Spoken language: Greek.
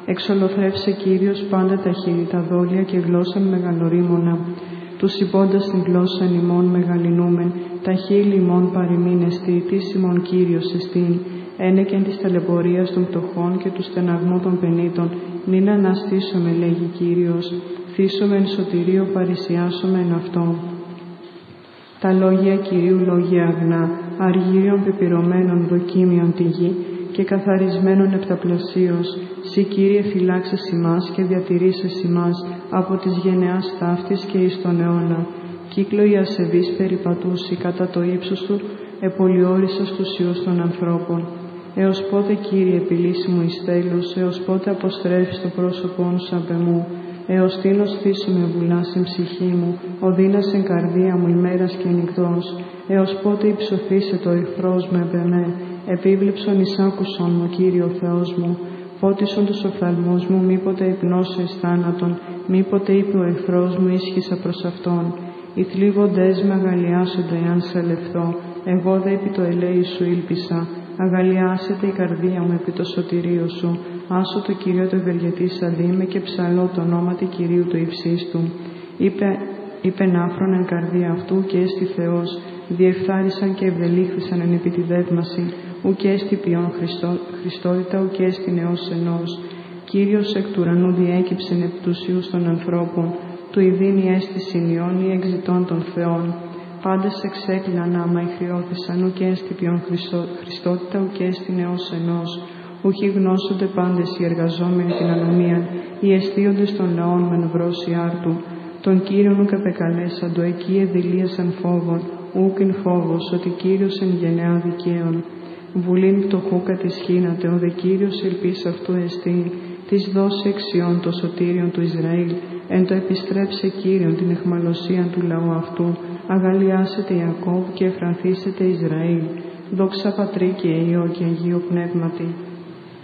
Εξολοθρεύσε Κύριος πάντα τα χείλη, τα δόλια και γλώσσαν μεγαλορίμωνα. Τους υπώντας την γλώσσαν ημών μεγαλυνούμεν, τα χείλη ημών παροιμήν εστι, της ημών Κύριος εστίν, ένεκεν της ταλαιπωρίας των πτωχών και του στεναγμού των πενήτων, νυν αναστήσομαι, λέγει Κύριος, θύσομεν σωτηρίο παρησιάσομεν αυτό. Τα λόγια Κυρίου λόγια αγνά, αργύριων πεπυρωμένων δοκίμιον τη γη και καθαρισμένων επταπλασίως, σύ Κύριε φυλάξες ημάς και διατηρήσεις ημάς από της γενεάς ταύτης και εις τον αιώνα. Κύκλο η ασεβής περιπατούσι κατά το ύψος του, επολιόρισας τους ιούς των ανθρώπων. Έως πότε, Κύριε, επιλύσει μου εις τέλος, έως πότε αποστρέφεις το πρόσωπόν σου απ' εμού, έως τίνος θύσουμε βουλάς εν ψυχή μου, οδύνας εν καρδία μου ημέρας και νυχτός, έως πότε υψωθήσε το εχθρός μου επ' εμέ, επίβλεψον εις άκουσον μου, Κύριο Θεός μου, πότισον τους οφθαλμούς μου, μήποτε υπνώσω εις θάνατον, μήποτε είπε ο εχθρός μου ίσχυσα προς αυτόν. Οι θλίβοντές με αγαλιάσονται εάν σε αλευθώ, εγώ δε επί το ελέη σου ήλπισα. Αγαλιάσεται η καρδία μου επί το σωτηρίο σου, άσο το Κυρίο το ευεργετής αντίμε και ψαλώ το ονόματι Κυρίου του υψίστου. Είπε άφρον εν καρδία αυτού και έστι Θεός, διεφθάρισαν και ευδελίχθησαν εν επιτιδεύμαση, ουκ έστι ποιόν Χριστότητα, ουκ έστι νεός ενός. Κύριος εκ του ουρανού διέκυψεν επί τους ιούς των ανθρώπων, του ειδίνει έστι συνειών ή εξητών των Θεών. Πάντες εξέκλειναν άμα ηχριώθησαν, ουκ έστι ποιόν Χριστότητα, ουκ έστι νεός ενός. Ουχι γνώσονται πάντες οι εργαζόμενοι την ανομίαν, οι εστίοντες των λαών μεν βρώσει άρτου. Τον Κύριον ουκ επεκαλέσαντο, εκεί εδηλίασαν φόβον, ουκ ειν φόβος, ότι Κύριος εν γενεά δικαίων. Βουλήν πτωχού κατησχύνατε, ο δε Κύριος ελπίς αυτού εστί, της δώσει εξιών το σωτήριον του Ισραήλ, εν το επιστρέψε Κύριον την εχμαλωσίαν του λαού αυτού, αγαλιάσετε Ιακώβ και εφρανθήσετε Ισραήλ. Δόξα Πατρί και Υιό και Αγίου Πνεύματι.